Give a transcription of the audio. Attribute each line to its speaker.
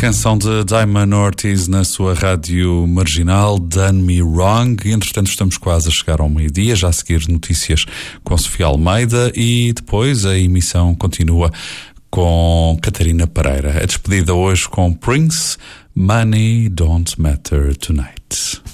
Speaker 1: canção de Diamond Ortiz na sua rádio marginal, Done Me Wrong. E, entretanto, estamos quase a chegar ao meio-dia, já a seguir notícias com Sofia Almeida e depois a emissão continua com Catarina Pereira. A despedida hoje com Prince, Money Don't Matter Tonight.